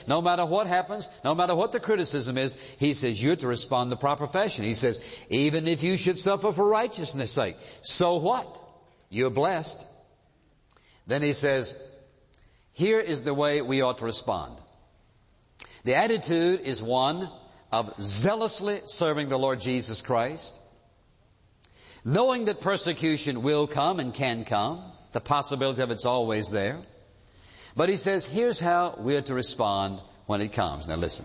No matter what happens, no matter what the criticism is, he says you're to respond the proper fashion. He says, even if you should suffer for righteousness' sake, so what? You're blessed. Then he says, here is the way we ought to respond. The attitude is one of zealously serving the Lord Jesus Christ, knowing that persecution will come and can come. The possibility of it's always there. But he says, here's how we're to respond when it comes. Now listen.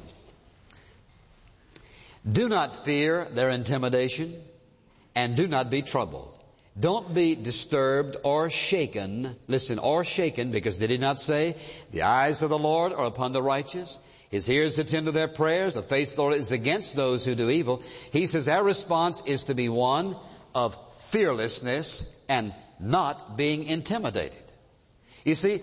Do not fear their intimidation, and do not be troubled. Don't be disturbed or shaken. Listen, or shaken, because did he not say, the eyes of the Lord are upon the righteous? His ears attend to their prayers. The face of the Lord is against those who do evil. He says our response is to be one of fearlessness and not being intimidated. You see,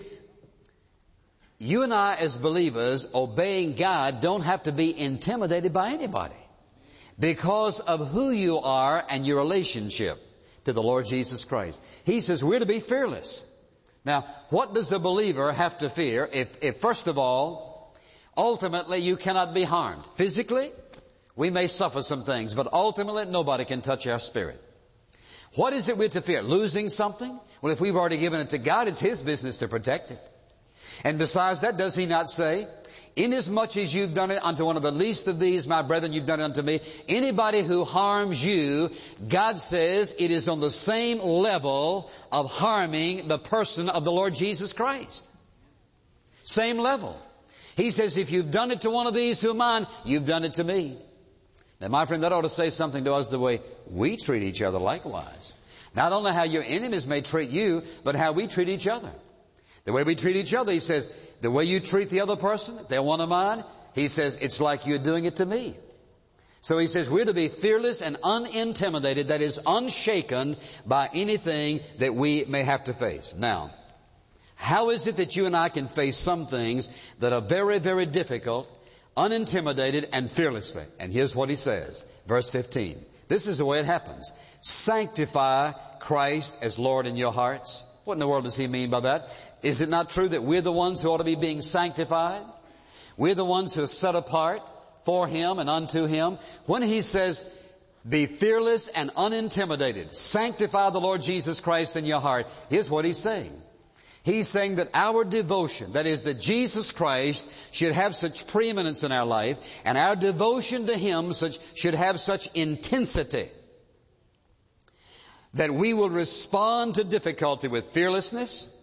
you and I as believers obeying God don't have to be intimidated by anybody because of who you are and your relationship to the Lord Jesus Christ. He says we're to be fearless. Now, what does a believer have to fear if first of all, ultimately you cannot be harmed? Physically, we may suffer some things, but ultimately nobody can touch our spirit. What is it we're to fear? Losing something? Well, if we've already given it to God, it's His business to protect it. And besides that, does He not say, inasmuch as you've done it unto one of the least of these, my brethren, you've done it unto me. Anybody who harms you, God says it is on the same level of harming the person of the Lord Jesus Christ. Same level. He says, if you've done it to one of these who are mine, you've done it to me. Now, my friend, that ought to say something to us the way we treat each other likewise. Not only how your enemies may treat you, but how we treat each other. The way we treat each other, he says, the way you treat the other person, if they're one of mine, he says, it's like you're doing it to me. So he says, we're to be fearless and unintimidated, that is, unshaken by anything that we may have to face. Now, how is it that you and I can face some things that are very, very difficult, unintimidated, and fearlessly? And here's what he says, verse 15. This is the way it happens. Sanctify Christ as Lord in your hearts. What in the world does he mean by that? Is it not true that we're the ones who ought to be being sanctified? We're the ones who are set apart for Him and unto Him. When he says, be fearless and unintimidated, sanctify the Lord Jesus Christ in your heart, here's what he's saying. He's saying that our devotion, that is, that Jesus Christ should have such preeminence in our life, and our devotion to Him should have such intensity, that we will respond to difficulty with fearlessness,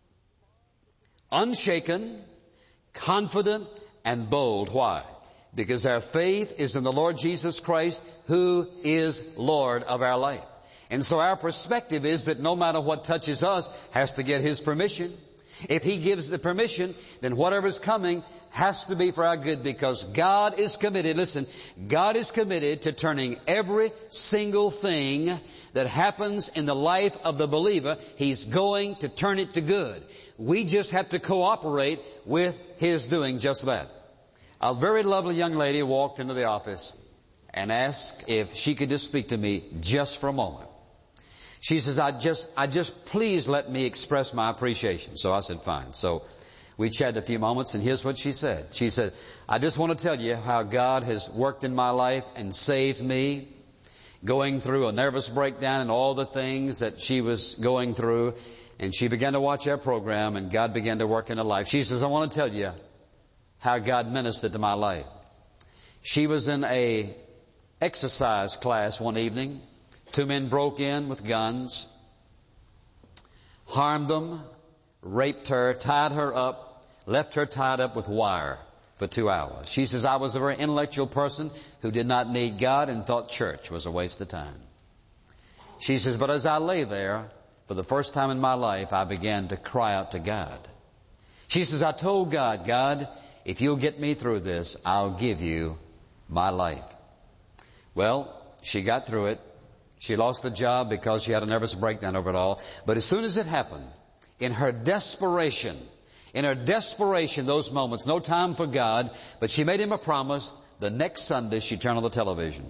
unshaken, confident, and bold. Why? Because our faith is in the Lord Jesus Christ, who is Lord of our life. And so our perspective is that no matter what touches us has to get His permission. If He gives the permission, then whatever's coming has to be for our good, because God is committed. Listen, God is committed to turning every single thing that happens in the life of the believer. He's going to turn it to good. We just have to cooperate with His doing just that. A very lovely young lady walked into the office and asked if she could just speak to me just for a moment. She says, I just please let me express my appreciation. So I said, fine. So we chatted a few moments, and here's what she said. She said, I just want to tell you how God has worked in my life and saved me, going through a nervous breakdown and all the things that she was going through. And she began to watch our program, and God began to work in her life. She says, I want to tell you how God ministered to my life. She was in a exercise class one evening. Two men broke in with guns, harmed them, raped her, tied her up, left her tied up with wire for 2 hours. She says, I was a very intellectual person who did not need God and thought church was a waste of time. She says, but as I lay there, for the first time in my life, I began to cry out to God. She says, I told God, God, if you'll get me through this, I'll give you my life. Well, she got through it. She lost the job because she had a nervous breakdown over it all. But as soon as it happened, in her desperation, those moments, no time for God, but she made Him a promise. The next Sunday, she turned on the television.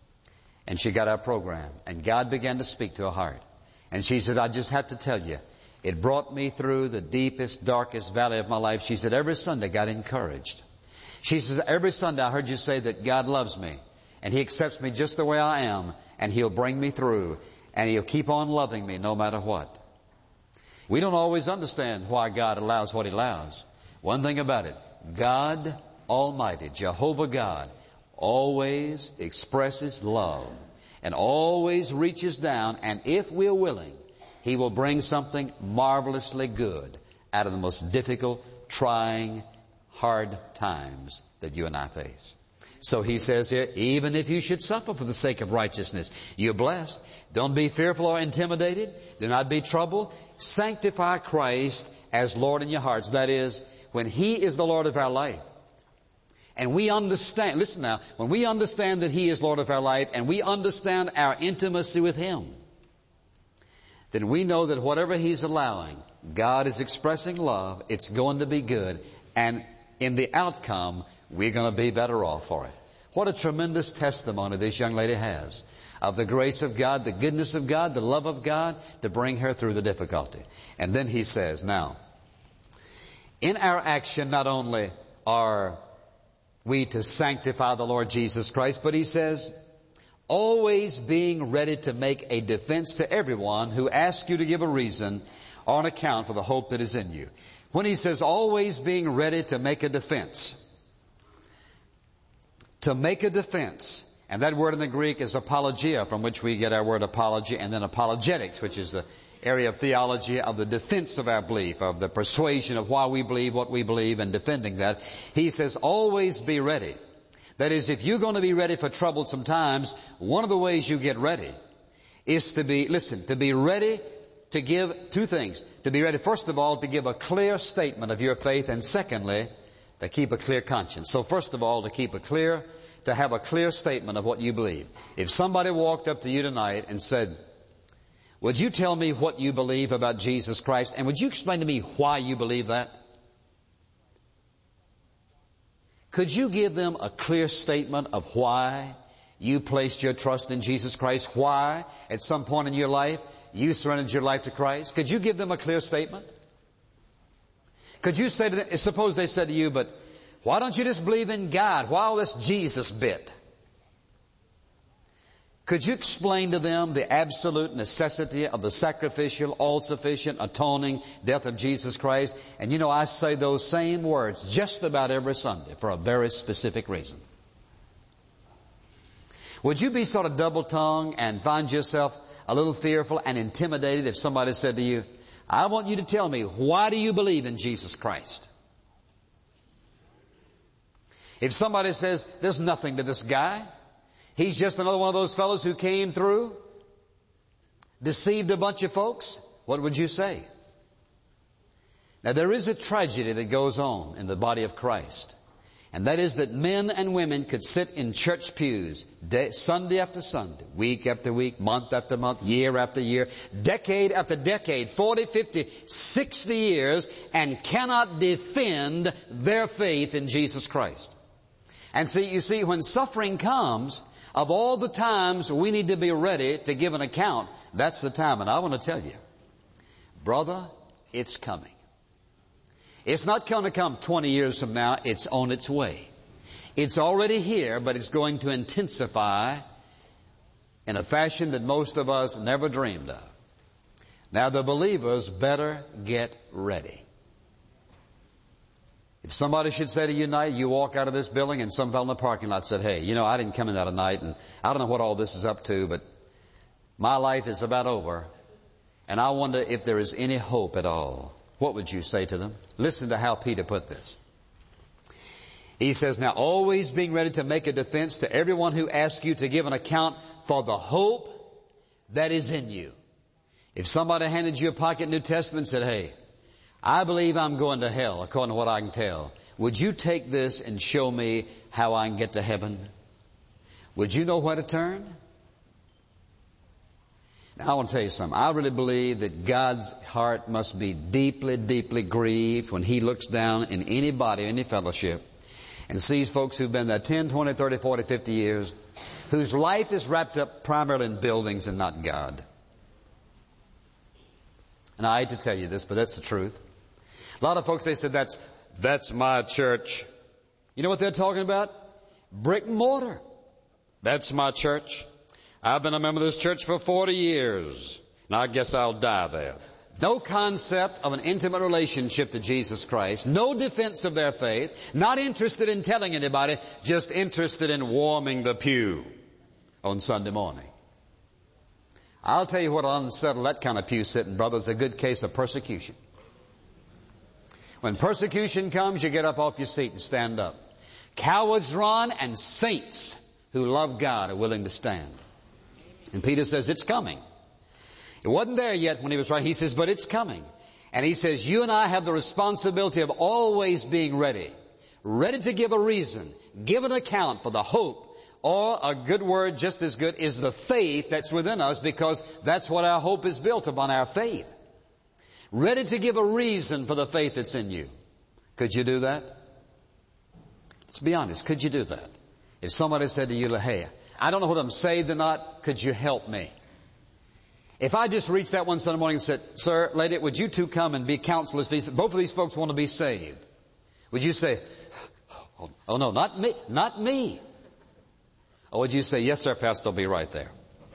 And she got our program. And God began to speak to her heart. And she said, I just have to tell you, It brought me through the deepest, darkest valley of my life. She said, every Sunday got encouraged. She says, every Sunday I heard you say that God loves me and He accepts me just the way I am and He'll bring me through and He'll keep on loving me no matter what. We don't always understand why God allows what He allows. One thing about it, God Almighty, Jehovah God, always expresses love and always reaches down, and if we're willing, He will bring something marvelously good out of the most difficult, trying, hard times that you and I face. So He says here, even if you should suffer for the sake of righteousness, you're blessed. Don't be fearful or intimidated. Do not be troubled. Sanctify Christ as Lord in your hearts. That is, when He is the Lord of our life, and we understand, listen now, when we understand that He is Lord of our life and we understand our intimacy with Him, then we know that whatever He's allowing, God is expressing love, it's going to be good, and in the outcome, we're going to be better off for it. What a tremendous testimony this young lady has of the grace of God, the goodness of God, the love of God to bring her through the difficulty. And then he says, now, in our action, not only are we to sanctify the Lord Jesus Christ, but he says, always being ready to make a defense to everyone who asks you to give a reason or an account for the hope that is in you. When he says always being ready to make a defense, and that word in the Greek is apologia, from which we get our word apology, and then apologetics, which is the area of theology of the defense of our belief, of the persuasion of why we believe what we believe and defending that. He says always be ready. That is, if you're going to be ready for troublesome times, one of the ways you get ready is to be ready to give two things. To be ready, first of all, to give a clear statement of your faith, and secondly, to keep a clear conscience. So first of all, to have a clear statement of what you believe. If somebody walked up to you tonight and said, would you tell me what you believe about Jesus Christ, and would you explain to me why you believe that? Could you give them a clear statement of why you placed your trust in Jesus Christ? Why, at some point in your life, you surrendered your life to Christ? Could you give them a clear statement? Could you say to them, suppose they said to you, but why don't you just believe in God? Why all this Jesus bit? Could you explain to them the absolute necessity of the sacrificial, all-sufficient, atoning death of Jesus Christ? And you know, I say those same words just about every Sunday for a very specific reason. Would you be sort of double-tongued and find yourself a little fearful and intimidated if somebody said to you, I want you to tell me, why do you believe in Jesus Christ? If somebody says, there's nothing to this guy, he's just another one of those fellows who came through, deceived a bunch of folks, what would you say? Now there is a tragedy that goes on in the body of Christ. And that is that men and women could sit in church pews Sunday after Sunday, week after week, month after month, year after year, decade after decade, 40, 50, 60 years, and cannot defend their faith in Jesus Christ. And you see, when suffering comes, of all the times we need to be ready to give an account, that's the time. And I want to tell you, brother, it's coming. It's not going to come 20 years from now. It's on its way. It's already here, but it's going to intensify in a fashion that most of us never dreamed of. Now, the believers better get ready. If somebody should say to you tonight, you walk out of this building and some fellow in the parking lot said, hey, you know, I didn't come in that night and I don't know what all this is up to, but my life is about over and I wonder if there is any hope at all. What would you say to them? Listen to how Peter put this. He says, now always being ready to make a defense to everyone who asks you to give an account for the hope that is in you. If somebody handed you a pocket New Testament and said, hey, I believe I'm going to hell, according to what I can tell. Would you take this and show me how I can get to heaven? Would you know where to turn? Now, I want to tell you something. I really believe that God's heart must be deeply, deeply grieved when He looks down in any body, any fellowship, and sees folks who've been there 10, 20, 30, 40, 50 years, whose life is wrapped up primarily in buildings and not God. And I hate to tell you this, but that's the truth. A lot of folks, they said, that's my church. You know what they're talking about? Brick and mortar. That's my church. I've been a member of this church for 40 years, and I guess I'll die there. No concept of an intimate relationship to Jesus Christ. No defense of their faith. Not interested in telling anybody, just interested in warming the pew on Sunday morning. I'll tell you what will unsettle that kind of pew sitting, brother, is a good case of persecution. When persecution comes, you get up off your seat and stand up. Cowards run, and saints who love God are willing to stand. And Peter says, it's coming. It wasn't there yet when he was writing. He says, but it's coming. And he says, you and I have the responsibility of always being ready. Ready to give a reason, give an account for the hope, or a good word just as good is the faith that's within us, because that's what our hope is built upon, our faith. Ready to give a reason for the faith that's in you. Could you do that? Let's be honest. Could you do that? If somebody said to you, hey, I don't know whether I'm saved or not, could you help me? If I just reached that one Sunday morning and said, sir, lady, would you two come and be counselors? Both of these folks want to be saved. Would you say, oh no, not me, not me. Or would you say, yes sir, pastor, I'll be right there.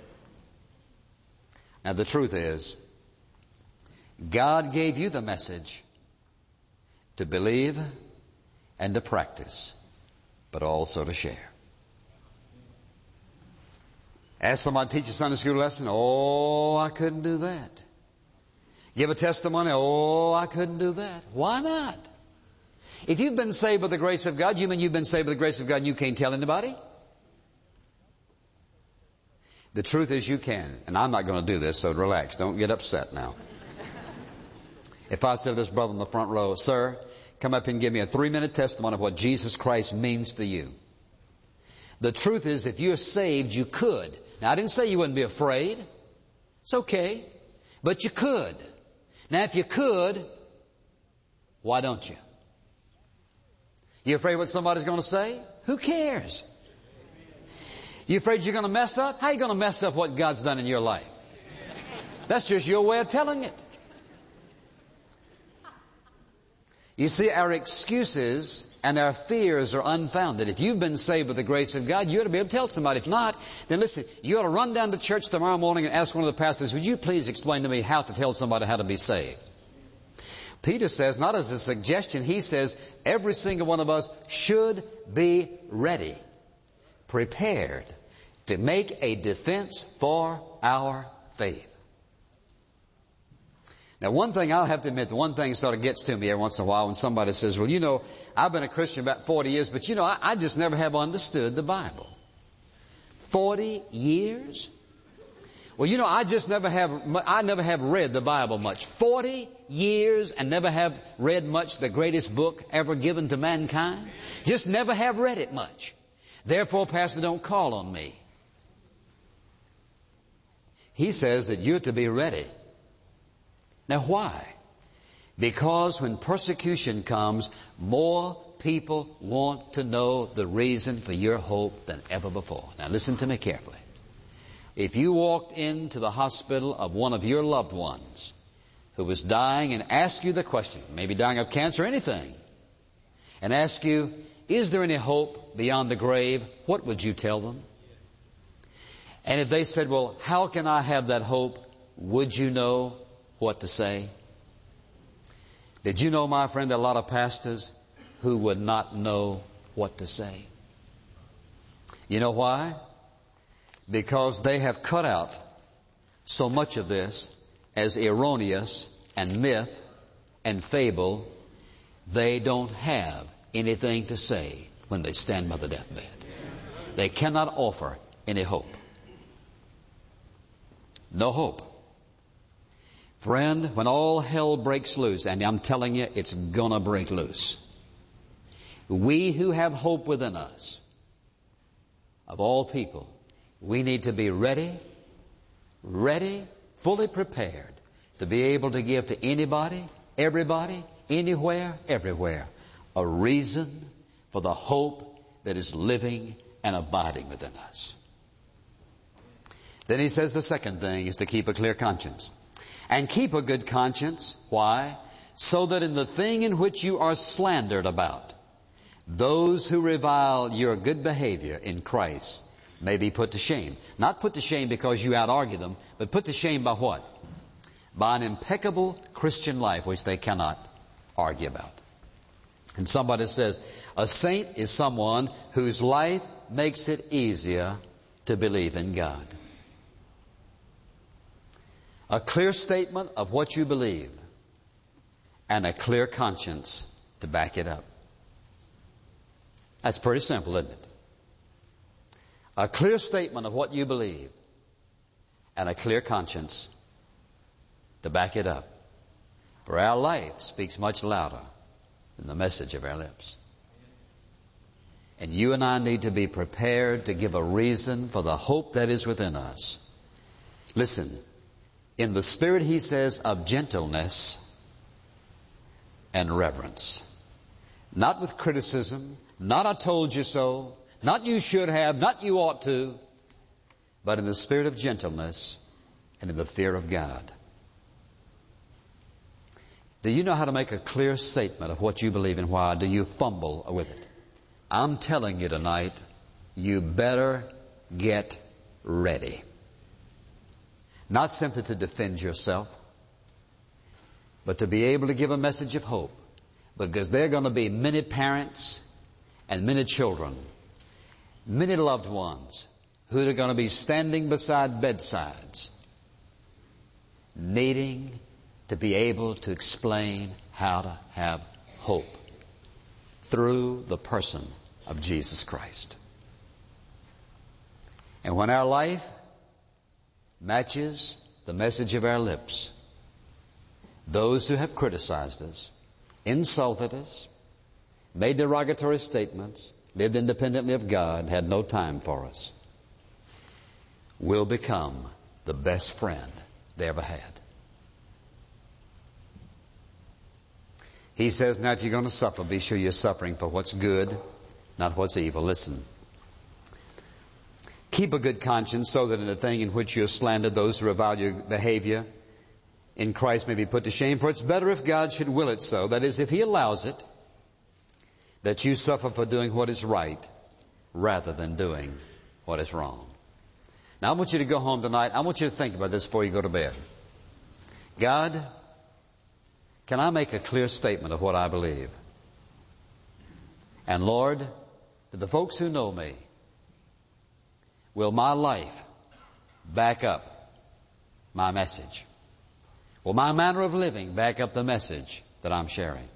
Now the truth is, God gave you the message to believe and to practice, but also to share. Ask somebody to teach a Sunday school lesson. Oh, I couldn't do that. Give a testimony. Oh, I couldn't do that. Why not? If you've been saved by the grace of God, you mean you've been saved by the grace of God and you can't tell anybody? The truth is you can. And I'm not going to do this, so relax. Don't get upset now. If I said to this brother in the front row, sir, come up and give me a 3-minute testimony of what Jesus Christ means to you. The truth is, if you're saved, you could. Now, I didn't say you wouldn't be afraid. It's okay. But you could. Now, if you could, why don't you? You afraid what somebody's going to say? Who cares? You afraid you're going to mess up? How are you going to mess up what God's done in your life? That's just your way of telling it. You see, our excuses and our fears are unfounded. If you've been saved by the grace of God, you ought to be able to tell somebody. If not, then listen, you ought to run down to church tomorrow morning and ask one of the pastors, would you please explain to me how to tell somebody how to be saved? Peter says, not as a suggestion, he says, every single one of us should be ready, prepared to make a defense for our faith. Now, one thing I'll have to admit, the one thing sort of gets to me every once in a while when somebody says, well, you know, I've been a Christian about 40 years, but you know, I just never have understood the Bible. 40 years? Well, you know, I never have read the Bible much. 40 years and never have read much, the greatest book ever given to mankind. Just never have read it much. Therefore, Pastor, don't call on me. He says that you're to be ready. Now why? Because when persecution comes, more people want to know the reason for your hope than ever before. Now listen to me carefully. If you walked into the hospital of one of your loved ones who was dying and asked you the question, maybe dying of cancer or anything, and asked you, is there any hope beyond the grave? What would you tell them? And if they said, well, how can I have that hope? Would you know what to say? Did you know, my friend, there are a lot of pastors who would not know what to say? You know why? Because they have cut out so much of this as erroneous and myth and fable. They don't have anything to say when they stand by the deathbed. They cannot offer any hope. No hope. Friend, when all hell breaks loose, and I'm telling you, it's gonna break loose, we who have hope within us, of all people, we need to be ready, fully prepared to be able to give to anybody, everybody, anywhere, everywhere, a reason for the hope that is living and abiding within us. Then he says the second thing is to keep a clear conscience. And keep a good conscience. Why? So that in the thing in which you are slandered about, those who revile your good behavior in Christ may be put to shame. Not put to shame because you out-argue them, but put to shame by what? By an impeccable Christian life which they cannot argue about. And somebody says, a saint is someone whose life makes it easier to believe in God. A clear statement of what you believe and a clear conscience to back it up. That's pretty simple, isn't it? A clear statement of what you believe and a clear conscience to back it up. For our life speaks much louder than the message of our lips. And you and I need to be prepared to give a reason for the hope that is within us. Listen, in the spirit, he says, of gentleness and reverence. Not with criticism, not I told you so, not you should have, not you ought to, but in the spirit of gentleness and in the fear of God. Do you know how to make a clear statement of what you believe and why? Do you fumble with it? I'm telling you tonight, you better get ready. Not simply to defend yourself, but to be able to give a message of hope. Because there are going to be many parents and many children, many loved ones, who are going to be standing beside bedsides, needing to be able to explain how to have hope through the person of Jesus Christ. And when our life matches the message of our lips, those who have criticized us, insulted us, made derogatory statements, lived independently of God, had no time for us, will become the best friend they ever had. He says, now if you're going to suffer, be sure you're suffering for what's good, not what's evil. Listen. Keep a good conscience so that in the thing in which you have slandered those who revile your behavior in Christ may be put to shame. For it's better if God should will it so, that is, if He allows it, that you suffer for doing what is right rather than doing what is wrong. Now I want you to go home tonight. I want you to think about this before you go to bed. God, can I make a clear statement of what I believe? And Lord, to the folks who know me, will my life back up my message? Will my manner of living back up the message that I'm sharing?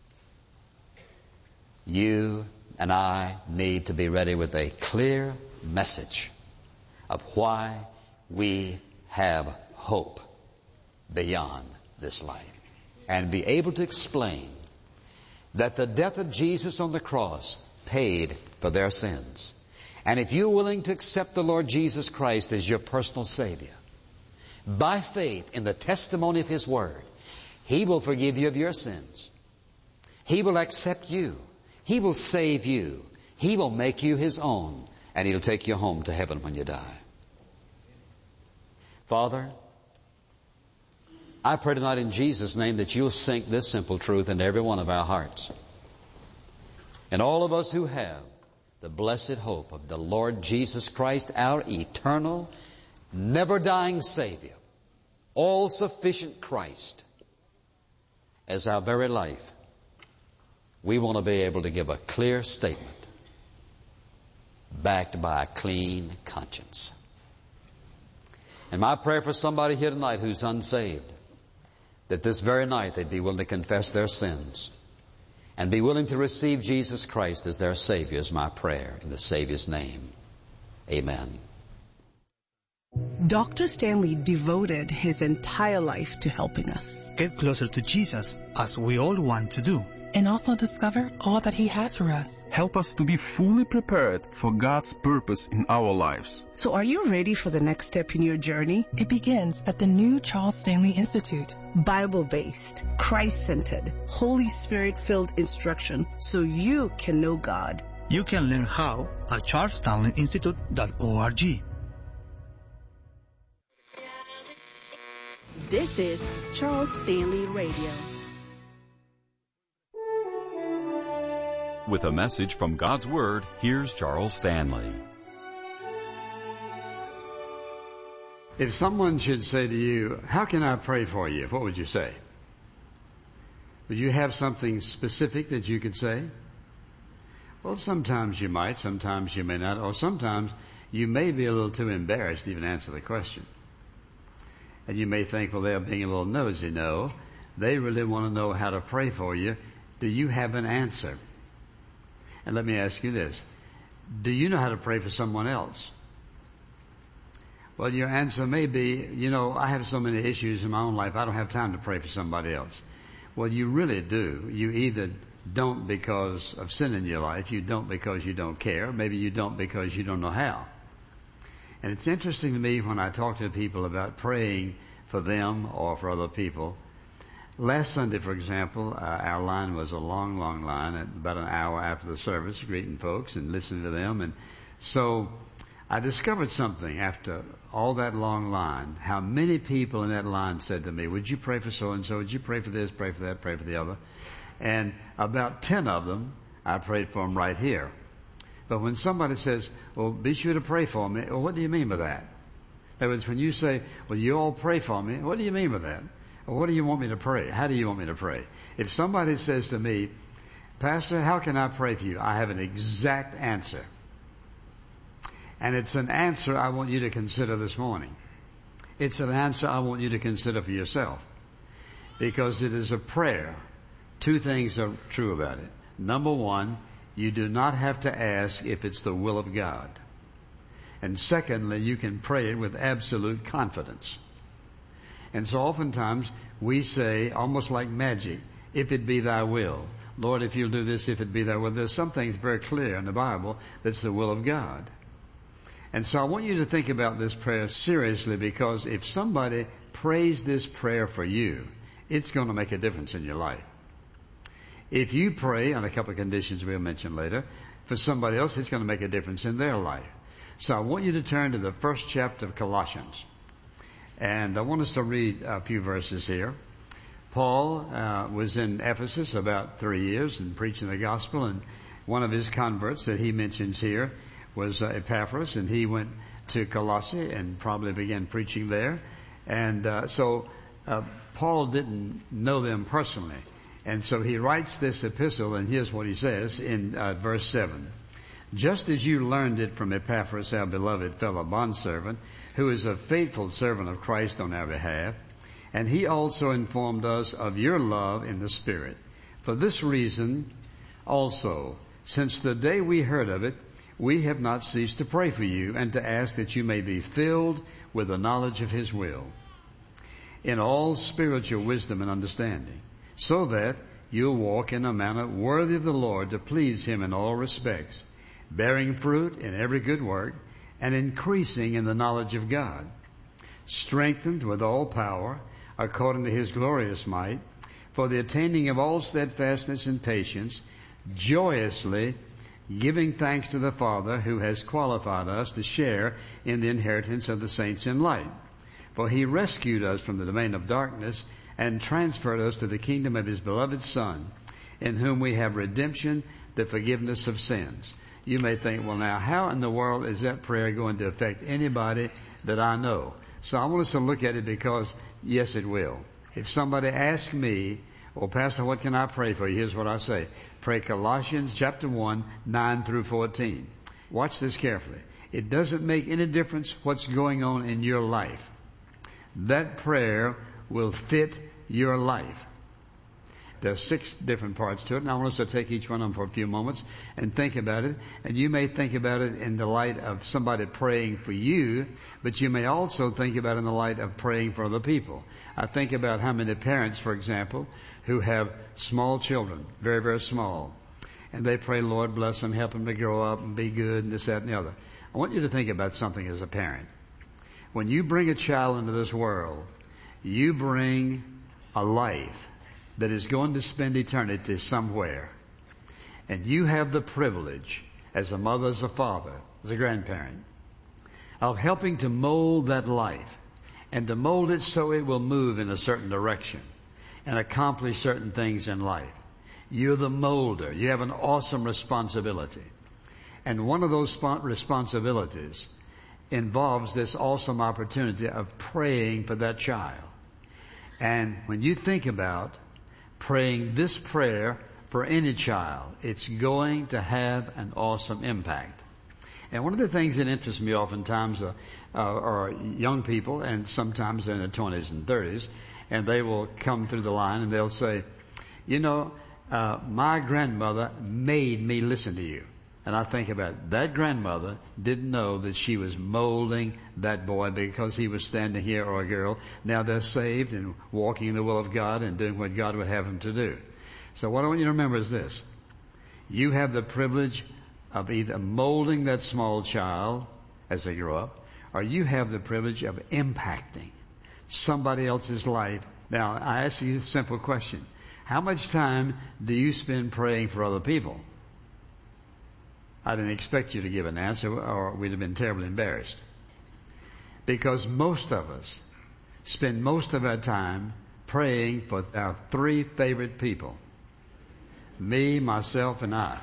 You and I need to be ready with a clear message of why we have hope beyond this life. And be able to explain that the death of Jesus on the cross paid for their sins. And if you're willing to accept the Lord Jesus Christ as your personal Savior, by faith in the testimony of His Word, He will forgive you of your sins. He will accept you. He will save you. He will make you His own. And He'll take you home to heaven when you die. Father, I pray tonight in Jesus' name that you'll sink this simple truth into every one of our hearts. And all of us who have the blessed hope of the Lord Jesus Christ, our eternal, never-dying Savior, all-sufficient Christ, as our very life, we want to be able to give a clear statement backed by a clean conscience. And my prayer for somebody here tonight who's unsaved, that this very night they'd be willing to confess their sins and be willing to receive Jesus Christ as their Savior is my prayer in the Savior's name. Amen. Dr. Stanley devoted his entire life to helping us get closer to Jesus, as we all want to do, and also discover all that He has for us. Help us to be fully prepared for God's purpose in our lives. So are you ready for the next step in your journey? It begins at the new Charles Stanley Institute. Bible-based, Christ-centered, Holy Spirit-filled instruction so you can know God. You can learn how at charlesstanleyinstitute.org. This is Charles Stanley Radio. With a message from God's Word, here's Charles Stanley. If someone should say to you, "How can I pray for you?" what would you say? Would you have something specific that you could say? Well, sometimes you might, sometimes you may not, or sometimes you may be a little too embarrassed to even answer the question. And you may think, well, they're being a little nosy. No, they really want to know how to pray for you. Do you have an answer? And let me ask you this. Do you know how to pray for someone else? Well, your answer may be, I have so many issues in my own life, I don't have time to pray for somebody else. Well, you really do. You either don't because of sin in your life, you don't because you don't care, maybe you don't because you don't know how. And it's interesting to me when I talk to people about praying for them or for other people. Last Sunday, for example, our line was a long, long line at about an hour after the service, greeting folks and listening to them. And so I discovered something after all that long line, how many people in that line said to me, "Would you pray for so-and-so? Would you pray for this, pray for that, pray for the other?" And about 10 of them, I prayed for them right here. But when somebody says, "Well, be sure to pray for me," well, what do you mean by that? In other words, when you say, "Well, you all pray for me," what do you mean by that? Well, what do you want me to pray? How do you want me to pray? If somebody says to me, "Pastor, how can I pray for you?" I have an exact answer. And it's an answer I want you to consider this morning. It's an answer I want you to consider for yourself. Because it is a prayer. Two things are true about it. Number one, you do not have to ask if it's the will of God. And secondly, you can pray it with absolute confidence. And so oftentimes we say, almost like magic, "If it be thy will." Lord, if you'll do this, if it be thy will. There's some things very clear in the Bible that's the will of God. And so I want you to think about this prayer seriously, because if somebody prays this prayer for you, it's going to make a difference in your life. If you pray, on a couple of conditions we'll mention later, for somebody else, it's going to make a difference in their life. So I want you to turn to the first chapter of Colossians. And I want us to read a few verses here. Paul was in Ephesus about 3 years and preaching the gospel, and one of his converts that he mentions here was Epaphras, and he went to Colossae and probably began preaching there. And so Paul didn't know them personally. And so he writes this epistle, and here's what he says in verse 7. "Just as you learned it from Epaphras, our beloved fellow bondservant, who is a faithful servant of Christ on our behalf, and he also informed us of your love in the Spirit. For this reason also, since the day we heard of it, we have not ceased to pray for you and to ask that you may be filled with the knowledge of his will, in all spiritual wisdom and understanding, so that you'll walk in a manner worthy of the Lord, to please him in all respects, bearing fruit in every good work, and increasing in the knowledge of God, strengthened with all power according to his glorious might, for the attaining of all steadfastness and patience, joyously giving thanks to the Father who has qualified us to share in the inheritance of the saints in light. For he rescued us from the domain of darkness and transferred us to the kingdom of his beloved Son, in whom we have redemption, the forgiveness of sins." You may think, well, now, how in the world is that prayer going to affect anybody that I know? So I want us to look at it, because, yes, it will. If somebody asks me, "Well, Pastor, what can I pray for you?" Here's what I say. Pray Colossians chapter 1, 9 through 14. Watch this carefully. It doesn't make any difference what's going on in your life. That prayer will fit your life. There's 6 different parts to it, and I want us to take each one of them for a few moments and think about it. And you may think about it in the light of somebody praying for you, but you may also think about it in the light of praying for other people. I think about how many parents, for example, who have small children, very, very small, and they pray, "Lord, bless them, help them to grow up and be good," and this, that, and the other. I want you to think about something as a parent. When you bring a child into this world, you bring a life that is going to spend eternity somewhere. And you have the privilege, as a mother, as a father, as a grandparent, of helping to mold that life and to mold it so it will move in a certain direction and accomplish certain things in life. You're the molder. You have an awesome responsibility. And one of those responsibilities involves this awesome opportunity of praying for that child. And when you think about praying this prayer for any child, it's going to have an awesome impact. And one of the things that interests me oftentimes are young people, and sometimes they're in their 20s and 30s, and they will come through the line and they'll say, my grandmother made me listen to you. And I think about that grandmother didn't know that she was molding that boy because he was standing here, or a girl. Now they're saved and walking in the will of God and doing what God would have them to do. So what I want you to remember is this. You have the privilege of either molding that small child as they grow up, or you have the privilege of impacting somebody else's life. Now, I ask you a simple question. How much time do you spend praying for other people? I didn't expect you to give an answer, or we'd have been terribly embarrassed. Because most of us spend most of our time praying for our three favorite people. Me, myself, and I.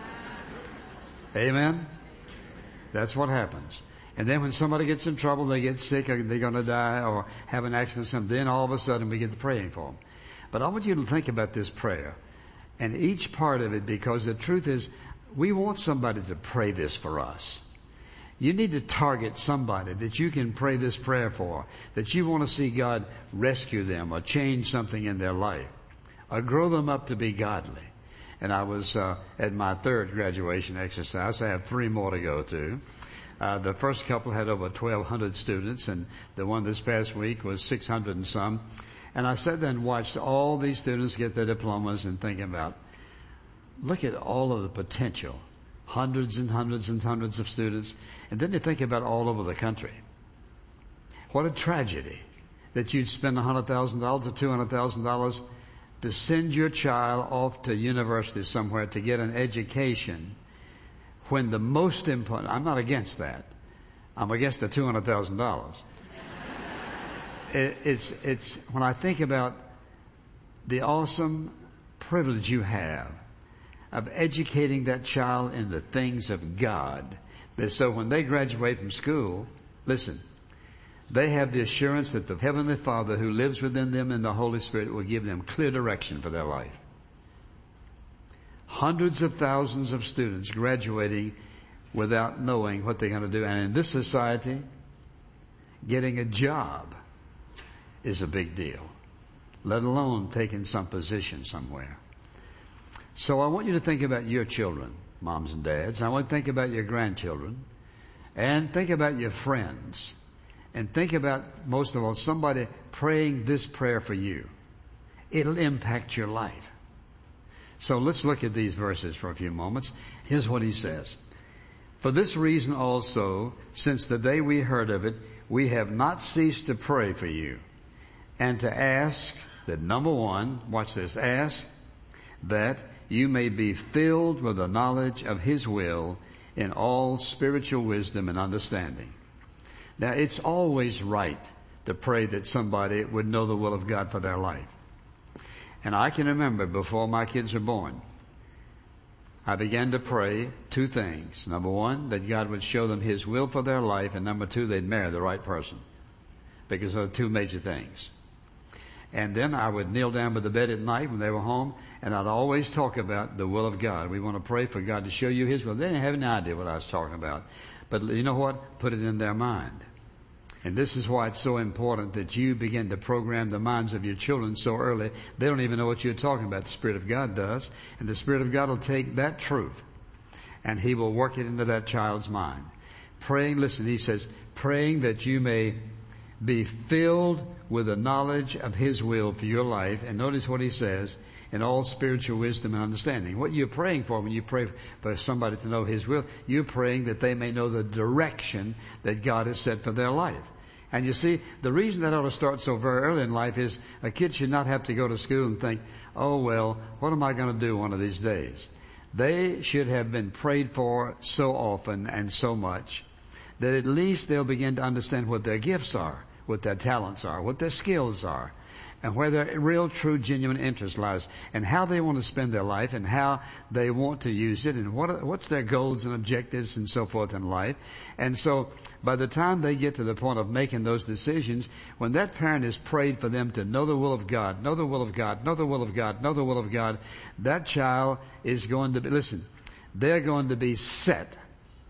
Amen? That's what happens. And then when somebody gets in trouble, they get sick, or they're going to die, or have an accident or something, then all of a sudden we get to praying for them. But I want you to think about this prayer and each part of it, because the truth is, we want somebody to pray this for us. You need to target somebody that you can pray this prayer for, that you want to see God rescue them or change something in their life or grow them up to be godly. And I was at my third graduation exercise. I have 3 more to go to. The first couple had over 1,200 students, and the one this past week was 600 and some. And I sat there and watched all these students get their diplomas and thinking about, look at all of the potential. Hundreds and hundreds and hundreds of students. And then you think about all over the country. What a tragedy that you'd spend $100,000 or $200,000 to send your child off to university somewhere to get an education, when the most important, I'm not against that. I'm against the $200,000. It's when I think about the awesome privilege you have of educating that child in the things of God, that so when they graduate from school, listen, they have the assurance that the Heavenly Father who lives within them and the Holy Spirit will give them clear direction for their life. Hundreds of thousands of students graduating without knowing what they're going to do. And in this society, getting a job is a big deal, let alone taking some position somewhere. So I want you to think about your children, moms and dads. I want to think about your grandchildren, and think about your friends, and think about, most of all, somebody praying this prayer for you. It'll impact your life. So let's look at these verses for a few moments. Here's what he says. For this reason also, since the day we heard of it, we have not ceased to pray for you, and to ask that, number one, watch this, ask that you may be filled with the knowledge of His will in all spiritual wisdom and understanding. Now, it's always right to pray that somebody would know the will of God for their life. And I can remember before my kids were born, I began to pray 2 things. Number one, that God would show them His will for their life, and number 2, they'd marry the right person. Because those are 2 major things. And then I would kneel down by the bed at night when they were home, and I'd always talk about the will of God. We want to pray for God to show you His will. They didn't have any idea what I was talking about. But you know what? Put it in their mind. And this is why it's so important that you begin to program the minds of your children so early. They don't even know what you're talking about. The Spirit of God does. And the Spirit of God will take that truth and He will work it into that child's mind. Praying, listen, he says, praying that you may be filled with the knowledge of His will for your life. And notice what he says, in all spiritual wisdom and understanding. What you're praying for when you pray for somebody to know His will, you're praying that they may know the direction that God has set for their life. And you see, the reason that ought to start so very early in life is a kid should not have to go to school and think, oh, well, what am I going to do one of these days? They should have been prayed for so often and so much that at least they'll begin to understand what their gifts are, what their talents are, what their skills are, and where their real, true, genuine interest lies, and how they want to spend their life, and how they want to use it, and what's their goals and objectives and so forth in life. And so by the time they get to the point of making those decisions, when that parent has prayed for them to know the will of God, know the will of God, know the will of God, know the will of God, that child is going to be, listen, they're going to be set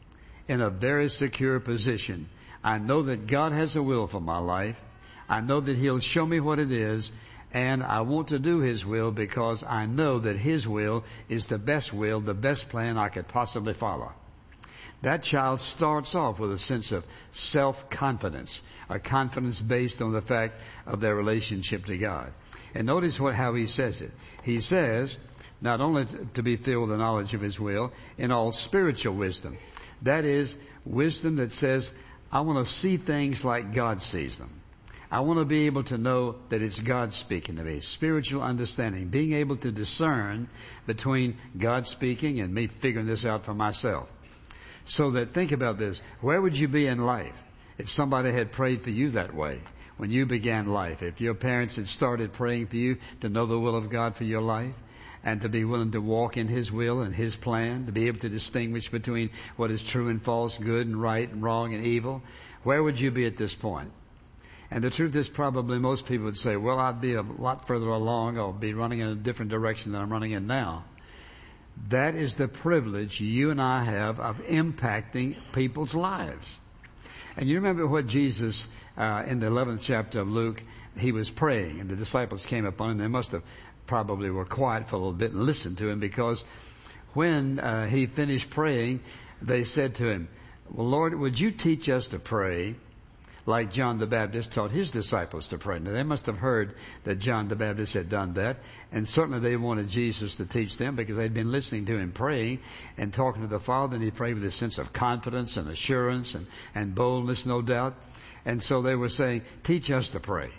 in a very secure position. I know that God has a will for my life. I know that He'll show me what it is, and I want to do His will because I know that His will is the best will, the best plan I could possibly follow. That child starts off with a sense of self-confidence, a confidence based on the fact of their relationship to God. And notice how he says it. He says, not only to be filled with the knowledge of His will, in all spiritual wisdom. That is, wisdom that says, I want to see things like God sees them. I want to be able to know that it's God speaking to me. Spiritual understanding. Being able to discern between God speaking and me figuring this out for myself. So that, think about this. Where would you be in life if somebody had prayed for you that way when you began life? If your parents had started praying for you to know the will of God for your life and to be willing to walk in His will and His plan, to be able to distinguish between what is true and false, good and right and wrong and evil, where would you be at this point? And the truth is, probably most people would say, well, I'd be a lot further along, or be running in a different direction than I'm running in now. That is the privilege you and I have of impacting people's lives. And you remember what Jesus, in the 11th chapter of Luke, He was praying, and the disciples came upon Him. They must have probably were quiet for a little bit and listened to Him, because when He finished praying, they said to Him, well, Lord, would you teach us to pray like John the Baptist taught his disciples to pray? Now, they must have heard that John the Baptist had done that, and certainly they wanted Jesus to teach them because they'd been listening to Him praying and talking to the Father, and He prayed with a sense of confidence and assurance and boldness, no doubt. And so they were saying, teach us to pray.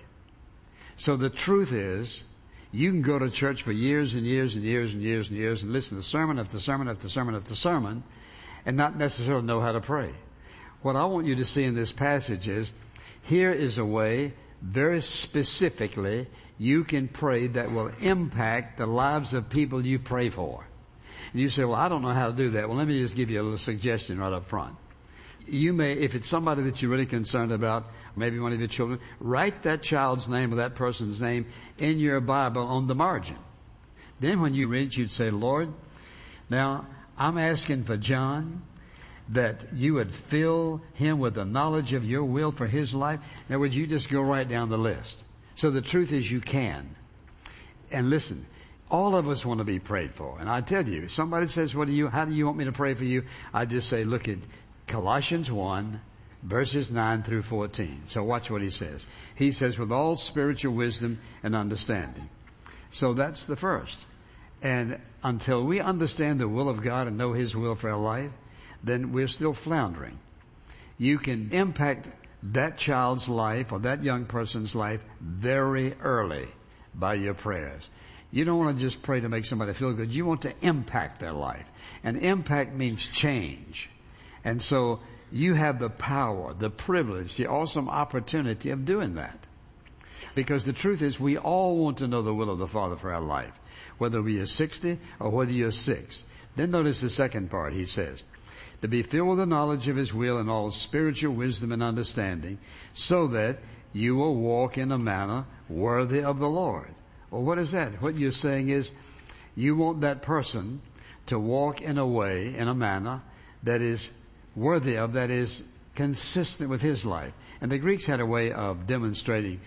So the truth is, you can go to church for years and years and years and years and years and listen to sermon after sermon after sermon after sermon and not necessarily know how to pray. What I want you to see in this passage is, here is a way, very specifically, you can pray that will impact the lives of people you pray for. And you say, well, I don't know how to do that. Well, let me just give you a little suggestion right up front. You may, if it's somebody that you're really concerned about, maybe one of your children, write that child's name or that person's name in your Bible on the margin. Then when you read, you'd say, Lord, now I'm asking for John, that you would fill him with the knowledge of your will for his life. In other words, you just go right down the list. So the truth is, you can. And listen, all of us want to be prayed for. And I tell you, if somebody says, how do you want me to pray for you? I just say, look at Colossians 1, verses 9 through 14. So watch what he says. He says, with all spiritual wisdom and understanding. So that's the first. And until we understand the will of God and know His will for our life, then we're still floundering. You can impact that child's life or that young person's life very early by your prayers. You don't want to just pray to make somebody feel good. You want to impact their life. And impact means change. And so you have the power, the privilege, the awesome opportunity of doing that. Because the truth is, we all want to know the will of the Father for our life, whether we are 60 or whether you're 6. Then notice the second part. He says, to be filled with the knowledge of His will and all spiritual wisdom and understanding, so that you will walk in a manner worthy of the Lord. Well, what is that? What you're saying is, you want that person to walk in a way, in a manner that is worthy of, that is consistent with His life. And the Greeks had a way of demonstrating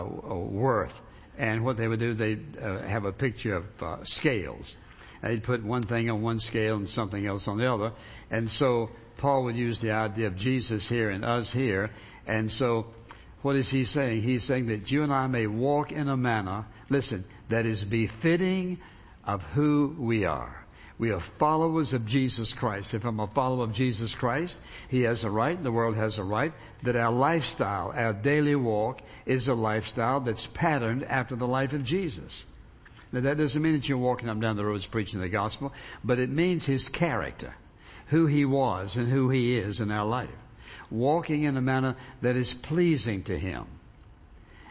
worth. And what they would do, they'd have a picture of scales. They'd put one thing on one scale and something else on the other. And so Paul would use the idea of Jesus here and us here. And so what is he saying? He's saying that you and I may walk in a manner, listen, that is befitting of who we are. We are followers of Jesus Christ. If I'm a follower of Jesus Christ, He has a right, the world has a right, that our lifestyle, our daily walk, is a lifestyle that's patterned after the life of Jesus. Now, that doesn't mean that you're walking up down the roads preaching the gospel, but it means His character, who He was and who He is in our life. Walking in a manner that is pleasing to Him.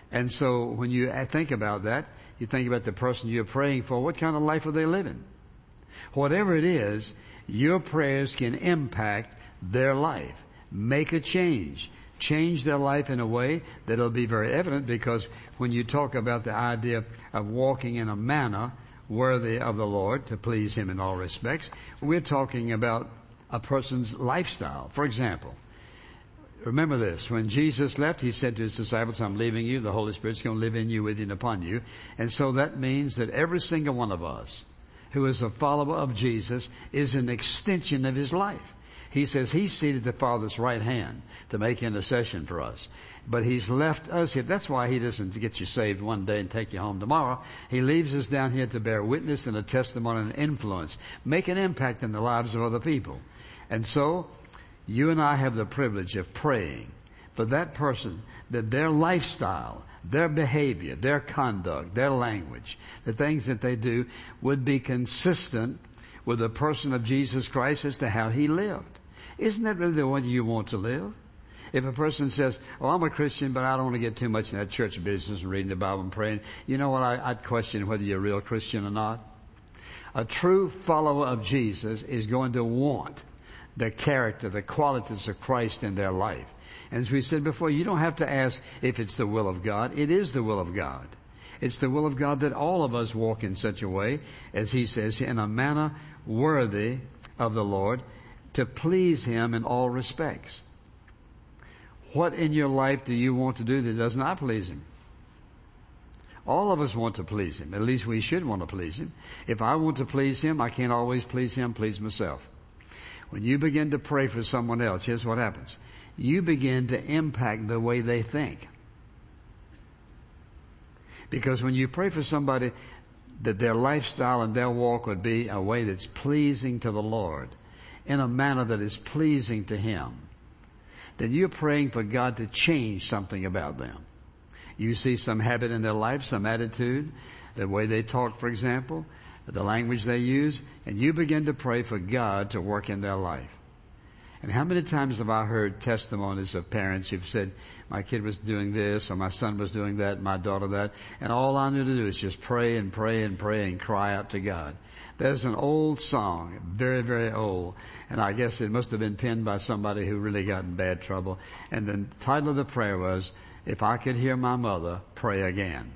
And so when you think about that, you think about the person you're praying for, what kind of life are they living? Whatever it is, your prayers can impact their life. Make a change. Change their life in a way that'll be very evident, because when you talk about the idea of walking in a manner worthy of the Lord to please Him in all respects, we're talking about a person's lifestyle. For example, remember this. When Jesus left, He said to His disciples, I'm leaving you. The Holy Spirit's going to live in you, with you, and upon you. And so that means that every single one of us who is a follower of Jesus is an extension of His life. He says He's seated at the Father's right hand to make intercession for us. But He's left us here. That's why He doesn't get you saved one day and take you home tomorrow. He leaves us down here to bear witness and a testimony and influence. Make an impact in the lives of other people. And so, you and I have the privilege of praying for that person, that their lifestyle, their behavior, their conduct, their language, the things that they do would be consistent with the person of Jesus Christ as to how He lived. Isn't that really the way you want to live? If a person says, oh, I'm a Christian, but I don't want to get too much in that church business and reading the Bible and praying, you know what? I'd question whether you're a real Christian or not. A true follower of Jesus is going to want the character, the qualities of Christ in their life. And as we said before, you don't have to ask if it's the will of God. It is the will of God. It's the will of God that all of us walk in such a way, as He says, in a manner worthy of the Lord, to please Him in all respects. What in your life do you want to do that does not please Him? All of us want to please Him. At least we should want to please Him. If I want to please Him, I can't always please Him, please myself. When you begin to pray for someone else, here's what happens. You begin to impact the way they think. Because when you pray for somebody, that their lifestyle and their walk would be a way that's pleasing to the Lord, in a manner that is pleasing to Him, then you're praying for God to change something about them. You see some habit in their life, some attitude, the way they talk, for example, the language they use, and you begin to pray for God to work in their life. And how many times have I heard testimonies of parents who've said, my kid was doing this, or my son was doing that, my daughter that, and all I knew to do is just pray and pray and pray and cry out to God. There's an old song, very, very old, and I guess it must have been penned by somebody who really got in bad trouble. And the title of the prayer was, If I Could Hear My Mother Pray Again.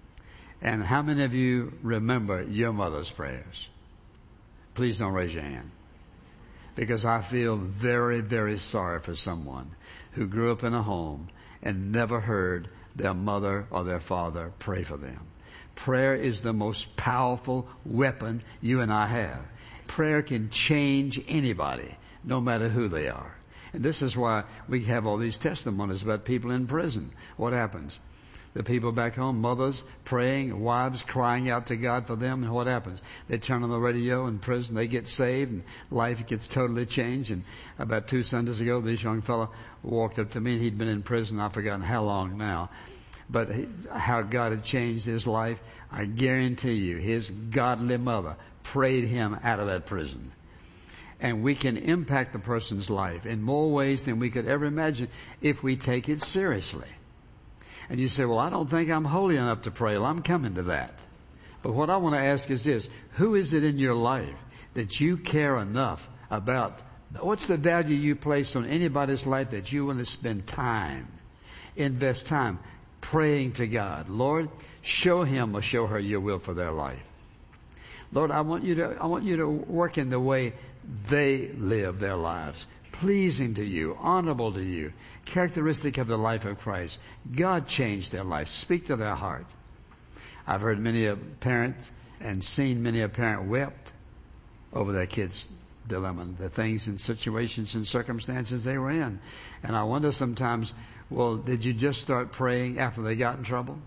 And how many of you remember your mother's prayers? Please don't raise your hand. Because I feel very, very sorry for someone who grew up in a home and never heard their mother or their father pray for them. Prayer is the most powerful weapon you and I have. Prayer can change anybody, no matter who they are. And this is why we have all these testimonies about people in prison. What happens? The people back home, mothers praying, wives crying out to God for them, and what happens? They turn on the radio in prison, they get saved, and life gets totally changed. And about 2 Sundays ago, this young fellow walked up to me, and he'd been in prison, I've forgotten how long now. But how God had changed his life, I guarantee you, his godly mother prayed him out of that prison. And we can impact the person's life in more ways than we could ever imagine if we take it seriously. And you say, well, I don't think I'm holy enough to pray. Well, I'm coming to that. But what I want to ask is this. Who is it in your life that you care enough about? What's the value you place on anybody's life that you want to spend time, invest time praying to God? Lord, show him or show her your will for their life. Lord, I want you to work in the way they live their lives, pleasing to you, honorable to you, characteristic of the life of Christ. God changed their life. Speak to their heart. I've heard many a parent and seen many a parent wept over their kids' dilemma, the things and situations and circumstances they were in. And I wonder sometimes, well, did you just start praying after they got in trouble?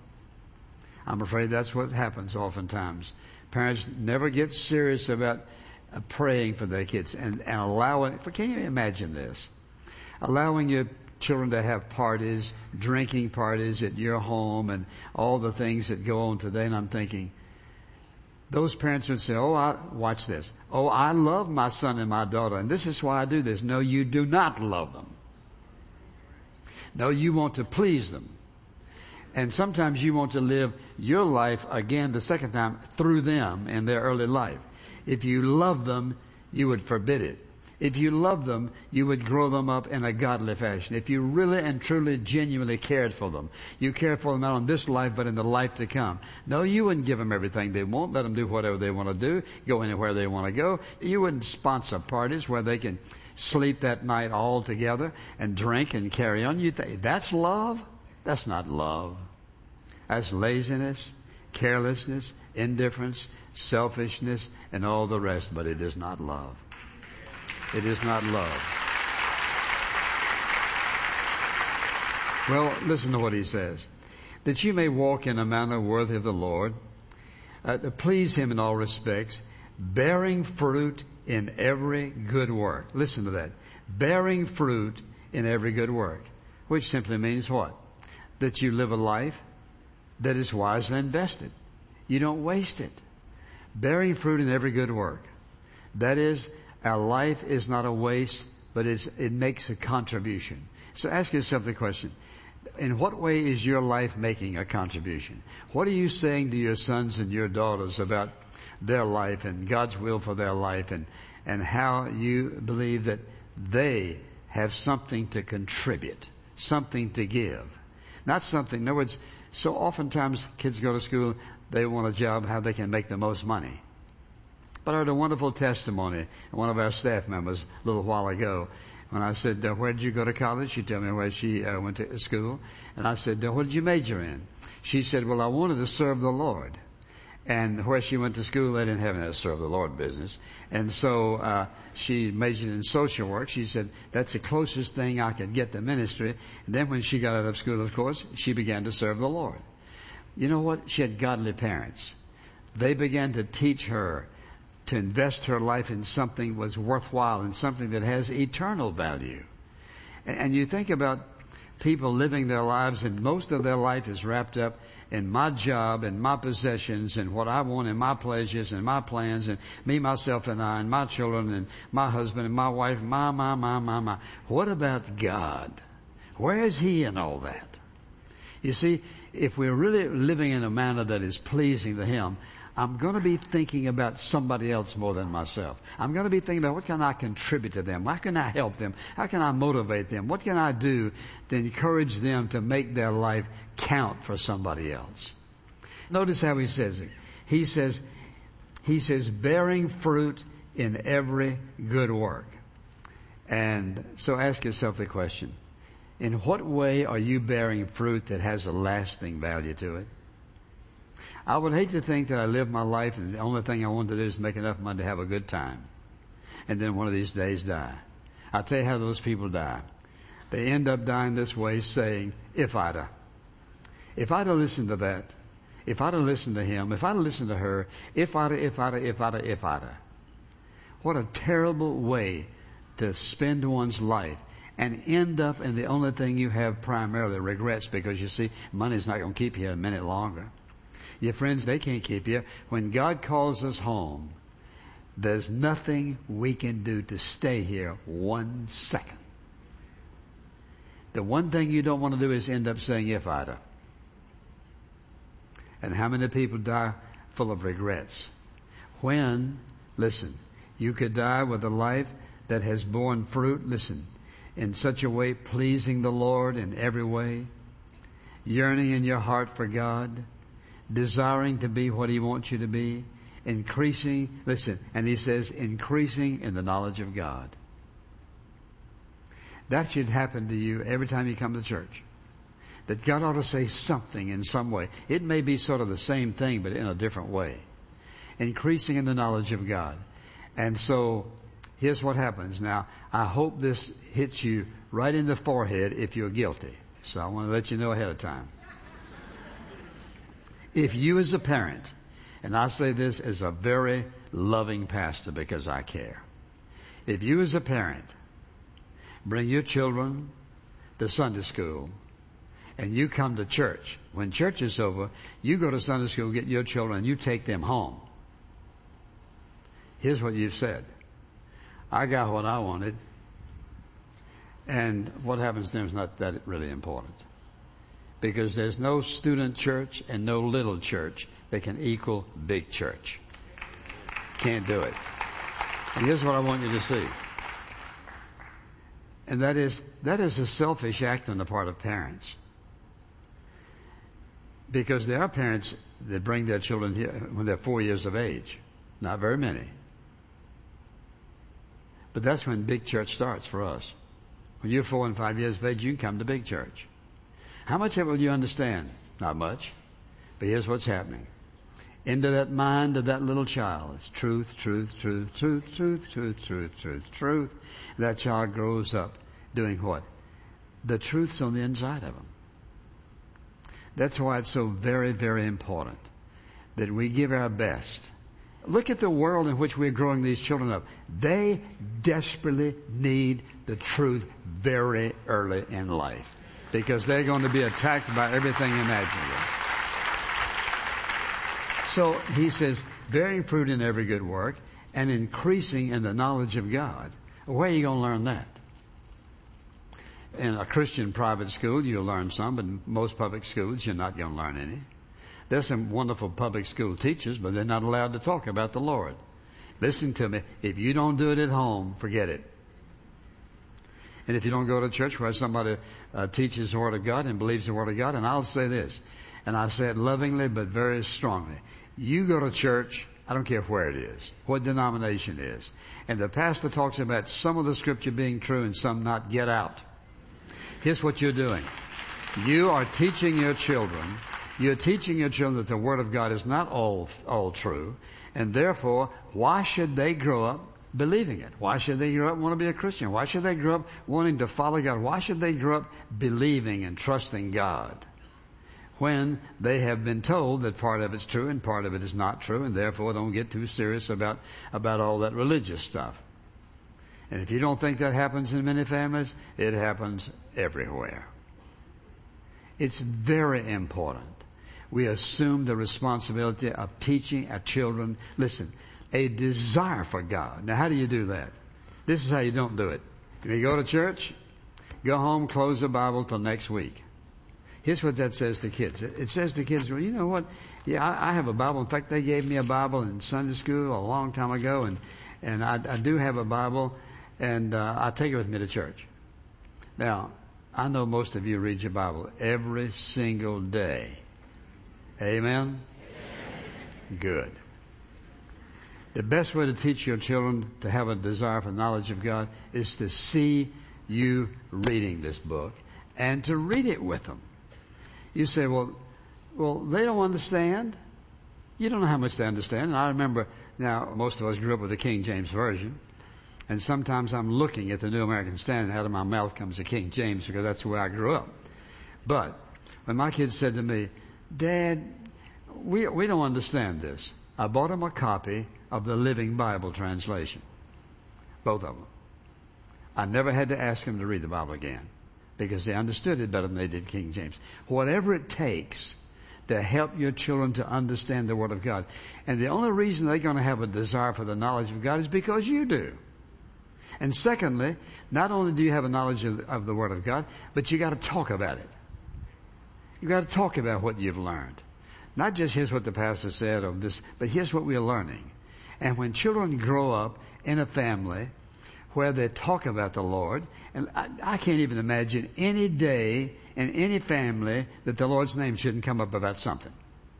I'm afraid that's what happens oftentimes. Parents never get serious about praying for their kids and allowing, can you imagine this? Allowing your children to have parties, drinking parties at your home and all the things that go on today. And I'm thinking, those parents would say, watch this. Oh, I love my son and my daughter, and this is why I do this. No, you do not love them. No, you want to please them. And sometimes you want to live your life again the second time through them in their early life. If you love them, you would forbid it. If you love them, you would grow them up in a godly fashion. If you really and truly, genuinely cared for them, you care for them not in this life, but in the life to come. No, you wouldn't give them everything they want, let them do whatever they want to do, go anywhere they want to go. You wouldn't sponsor parties where they can sleep that night all together and drink and carry on. You think, that's love? That's not love. That's laziness, carelessness, indifference, selfishness, and all the rest, but it is not love. It is not love. Well, listen to what he says. That you may walk in a manner worthy of the Lord, to please him in all respects, bearing fruit in every good work. Listen to that. Bearing fruit in every good work. Which simply means what? That you live a life that is wisely invested. You don't waste it. Bearing fruit in every good work. That is, our life is not a waste, but it makes a contribution. So ask yourself the question, in what way is your life making a contribution? What are you saying to your sons and your daughters about their life and God's will for their life and how you believe that they have something to contribute, something to give? Not something, in other words, so oftentimes kids go to school, they want a job, how they can make the most money. But I heard a wonderful testimony, one of our staff members a little while ago, when I said, where did you go to college? She told me where she went to school. And I said, what did you major in? She said, well, I wanted to serve the Lord. And where she went to school, they didn't have any serve the Lord business. And so she majored in social work. She said, that's the closest thing I could get to ministry. And then when she got out of school, of course, she began to serve the Lord. You know what? She had godly parents. They began to teach her to invest her life in something was worthwhile, in something that has eternal value. And you think about people living their lives, and most of their life is wrapped up in my job and my possessions and what I want and my pleasures and my plans and me, myself, and I and my children and my husband and my wife, my. What about God? Where is He in all that? You see, if we're really living in a manner that is pleasing to Him, I'm going to be thinking about somebody else more than myself. I'm going to be thinking about what can I contribute to them? How can I help them? How can I motivate them? What can I do to encourage them to make their life count for somebody else? Notice how he says it. He says, bearing fruit in every good work. And so ask yourself the question, in what way are you bearing fruit that has a lasting value to it? I would hate to think that I live my life and the only thing I want to do is make enough money to have a good time. And then one of these days die. I'll tell you how those people die. They end up dying this way saying, if I'd have listened to that, if I'd have listened to him, if I'd have listened to her, if I'd have. What a terrible way to spend one's life and end up in the only thing you have primarily, regrets, because you see, money's not going to keep you a minute longer. Your friends, they can't keep you. When God calls us home, there's nothing we can do to stay here 1 second. The one thing you don't want to do is end up saying, if I'd have. And how many people die full of regrets? When, listen, you could die with a life that has borne fruit, listen, in such a way pleasing the Lord in every way, yearning in your heart for God, desiring to be what He wants you to be, increasing, listen, and He says, increasing in the knowledge of God. That should happen to you every time you come to church. That God ought to say something in some way. It may be sort of the same thing, but in a different way. Increasing in the knowledge of God. And so, here's what happens. Now, I hope this hits you right in the forehead if you're guilty. So I want to let you know ahead of time. If you as a parent, and I say this as a very loving pastor because I care. If you as a parent bring your children to Sunday school and you come to church, when church is over, you go to Sunday school, get your children, and you take them home. Here's what you've said. I got what I wanted, and what happens to them is not that really important. Because there's no student church and no little church that can equal big church. Can't do it. And here's what I want you to see. And that is a selfish act on the part of parents. Because there are parents that bring their children here when they're 4 years of age. Not very many. But that's when big church starts for us. When you're 4 and 5 years of age, you can come to big church. How much of it will you understand? Not much. But here's what's happening. Into that mind of that little child, it's truth, truth, truth, truth, truth, truth, truth, truth, truth. And that child grows up doing what? The truth's on the inside of him. That's why it's so very, very important that we give our best. Look at the world in which we're growing these children up. They desperately need the truth very early in life because they're going to be attacked by everything imaginable. So he says, bearing fruit in every good work and increasing in the knowledge of God. Where are you going to learn that? In a Christian private school, you'll learn some, but in most public schools, you're not going to learn any. There's some wonderful public school teachers, but they're not allowed to talk about the Lord. Listen to me. If you don't do it at home, forget it. And if you don't go to church where somebody teaches the Word of God and believes the Word of God, and I'll say this, and I say it lovingly but very strongly. You go to church, I don't care where it is, what denomination it is, and the pastor talks about some of the Scripture being true and some not, get out. Here's what you're doing. You are teaching your children. You're teaching your children that the Word of God is not all true, and therefore, why should they grow up believing it? Why should they grow up want to be a Christian? Why should they grow up wanting to follow God? Why should they grow up believing and trusting God when they have been told that part of it's true and part of it is not true, and therefore don't get too serious about all that religious stuff? And if you don't think that happens in many families, it happens everywhere. It's very important. We assume the responsibility of teaching our children, listen, a desire for God. Now, how do you do that? This is how you don't do it. When you go to church, go home, close the Bible till next week. Here's what that says to kids. It says to kids, well, you know what? Yeah, I have a Bible. In fact, they gave me a Bible in Sunday school a long time ago, and I do have a Bible, and I take it with me to church. Now, I know most of you read your Bible every single day. Amen? Good. The best way to teach your children to have a desire for knowledge of God is to see you reading this book and to read it with them. You say, well, they don't understand. You don't know how much they understand. And I remember, now, most of us grew up with the King James Version. And sometimes I'm looking at the New American Standard and out of my mouth comes the King James because that's where I grew up. But when my kids said to me, Dad, we don't understand this, I bought them a copy of the Living Bible translation. Both of them. I never had to ask them to read the Bible again because they understood it better than they did King James. Whatever it takes to help your children to understand the Word of God. And the only reason they're going to have a desire for the knowledge of God is because you do. And secondly, not only do you have a knowledge of the Word of God, but you got to talk about it. You got to talk about what you've learned. Not just here's what the pastor said or this, but here's what we're learning. And when children grow up in a family where they talk about the Lord, and I can't even imagine any day in any family that the Lord's name shouldn't come up about something.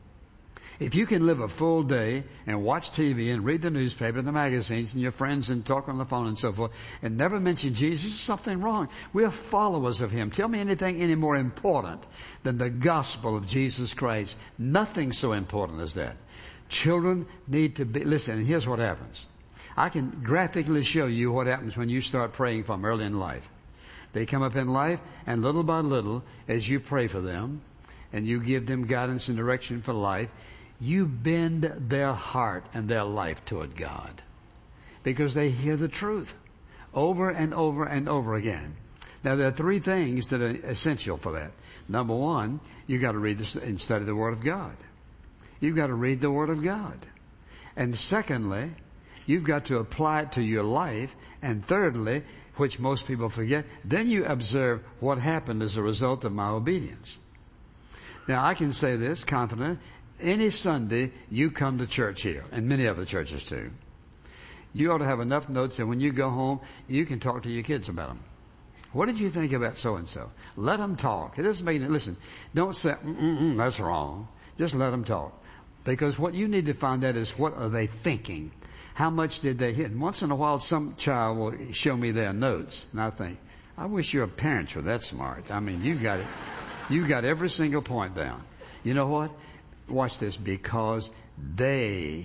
If you can live a full day and watch TV and read the newspaper and the magazines and your friends and talk on the phone and so forth and never mention Jesus, there's something wrong. We're followers of Him. Tell me anything any more important than the gospel of Jesus Christ. Nothing so important as that. Children need to be, listen, and here's what happens. I can graphically show you what happens when you start praying for them early in life. They come up in life, and little by little, as you pray for them and you give them guidance and direction for life, you bend their heart and their life toward God because they hear the truth over and over and over again. Now, there are three things that are essential for that. Number one, you've got to read and study the Word of God. You've got to read the Word of God. And secondly, you've got to apply it to your life. And thirdly, which most people forget, then you observe what happened as a result of my obedience. Now, I can say this confidently. Any Sunday you come to church here, and many other churches too, you ought to have enough notes that when you go home, you can talk to your kids about them. What did you think about so-and-so? Let them talk. It doesn't make any, listen, don't say, that's wrong. Just let them talk. Because what you need to find out is what are they thinking? How much did they hit? And once in a while, some child will show me their notes, and I think, I wish your parents were that smart. I mean, you got it. You got every single point down. You know what? Watch this. Because they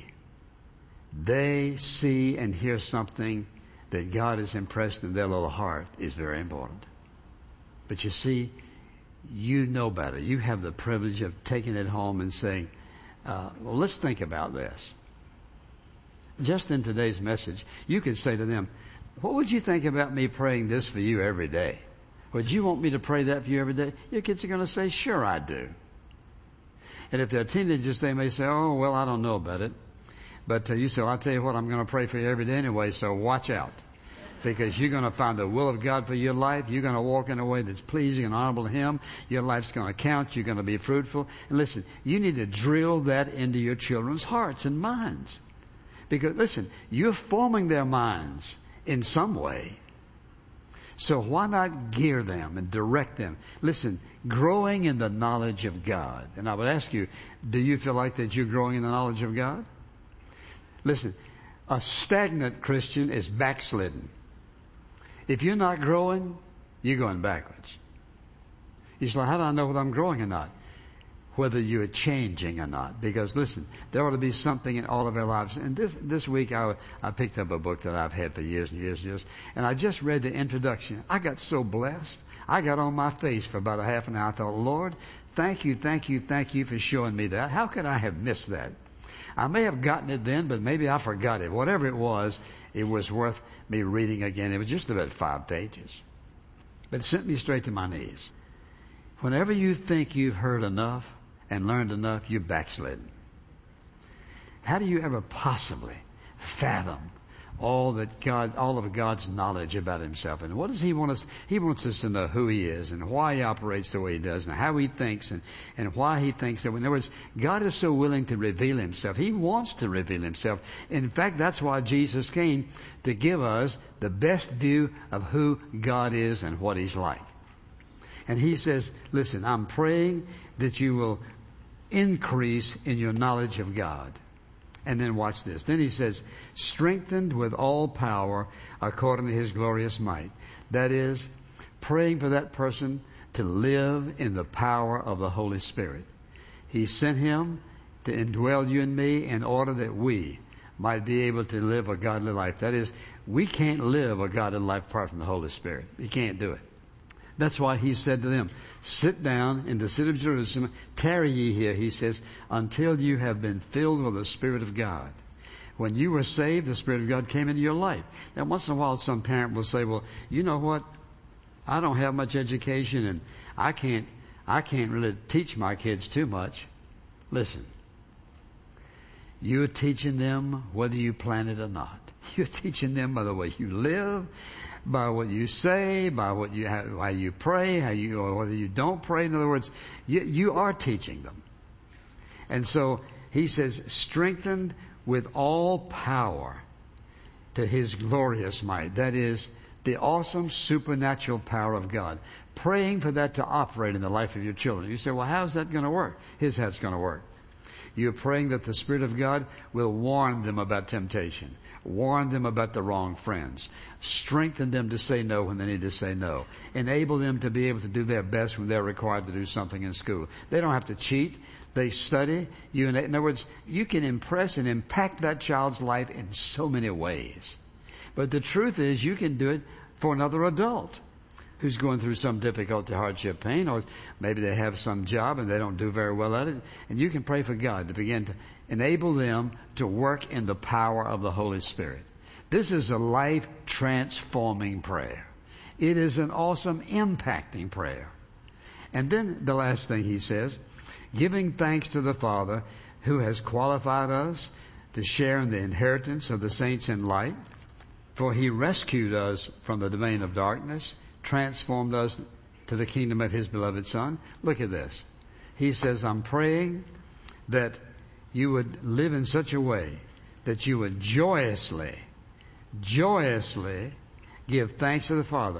see and hear something that God has impressed in their little heart is very important. But you see, you know better. You have the privilege of taking it home and saying, well, let's think about this. Just in today's message, you could say to them, what would you think about me praying this for you every day? Would you want me to pray that for you every day? Your kids are going to say, sure, I do. And if they're teenagers, they may say, oh, well, I don't know about it. But you say, well, I'll tell you what, I'm going to pray for you every day anyway, so watch out. Because you're going to find the will of God for your life. You're going to walk in a way that's pleasing and honorable to Him. Your life's going to count. You're going to be fruitful. And listen, you need to drill that into your children's hearts and minds. Because, listen, you're forming their minds in some way. So why not gear them and direct them? Listen, growing in the knowledge of God. And I would ask you, do you feel like that you're growing in the knowledge of God? Listen, a stagnant Christian is backslidden. If you're not growing, you're going backwards. You say, how do I know whether I'm growing or not? Whether you're changing or not. Because listen, there ought to be something in all of our lives. And this week I picked up a book that I've had for years and years and years. And I just read the introduction. I got so blessed. I got on my face for about a half an hour. I thought, Lord, thank you for showing me that. How could I have missed that? I may have gotten it then, but maybe I forgot it. Whatever it was worth me reading again. It was just about 5 pages. But it sent me straight to my knees. Whenever you think you've heard enough and learned enough, you're backslidden. How do you ever possibly fathom all of God's knowledge about Himself? And what does He want us? He wants us to know who He is and why He operates the way He does and how He thinks and why He thinks that. In other words, God is so willing to reveal Himself. He wants to reveal Himself. In fact, that's why Jesus came, to give us the best view of who God is and what He's like. And He says, listen, I'm praying that you will increase in your knowledge of God. And then watch this. Then He says, strengthened with all power according to His glorious might. That is, praying for that person to live in the power of the Holy Spirit. He sent Him to indwell you and me in order that we might be able to live a godly life. That is, we can't live a godly life apart from the Holy Spirit. You can't do it. That's why He said to them, sit down in the city of Jerusalem, tarry ye here, He says, until you have been filled with the Spirit of God. When you were saved, the Spirit of God came into your life. Now, once in a while, some parent will say, well, you know what? I don't have much education and I can't really teach my kids too much. Listen, you're teaching them whether you plan it or not. You're teaching them by the way you live, by what you say, by how you pray, or whether you don't pray. In other words, you are teaching them. And so He says, strengthened with all power to His glorious might. That is, the awesome supernatural power of God. Praying for that to operate in the life of your children. You say, well, how's that going to work? Here's how it's going to work. You're praying that the Spirit of God will warn them about temptation. Warn them about the wrong friends. Strengthen them to say no when they need to say no. Enable them to be able to do their best when they're required to do something in school. They don't have to cheat. They study. In other words, you can impress and impact that child's life in so many ways. But the truth is, you can do it for another adult who's going through some difficulty, hardship, pain, or maybe they have some job and they don't do very well at it. And you can pray for God to begin to enable them to work in the power of the Holy Spirit. This is a life-transforming prayer. It is an awesome, impacting prayer. And then the last thing He says, giving thanks to the Father who has qualified us to share in the inheritance of the saints in light. For He rescued us from the domain of darkness, transformed us to the kingdom of His beloved Son. Look at this. He says, I'm praying that you would live in such a way that you would joyously give thanks to the Father.